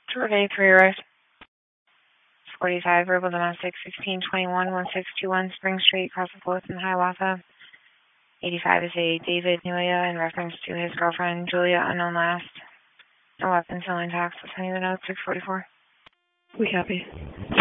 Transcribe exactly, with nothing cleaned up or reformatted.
Today, three arrived. forty-five, verbal domestic, sixteen twenty-one, one six two one Spring Street, Cross the Fourth in Hiawatha. eighty-five is a David Nuya in reference to his girlfriend, Julia, unknown last. No weapons, no line talks. Let's send you the note, six forty-four. We copy.